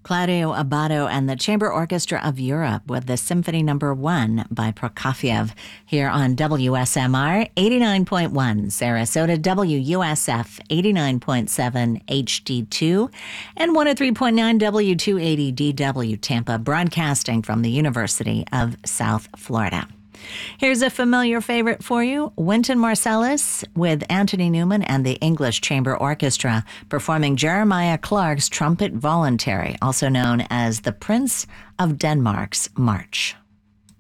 Claudio Abbado and the Chamber Orchestra of Europe with the Symphony No. 1 by Prokofiev here on WSMR 89.1 Sarasota, WUSF 89.7 HD2, and 103.9 W280 DW Tampa, broadcasting from the University of South Florida. Here's a familiar favorite for you, Wynton Marsalis with Anthony Newman and the English Chamber Orchestra performing Jeremiah Clark's Trumpet Voluntary, also known as the Prince of Denmark's March.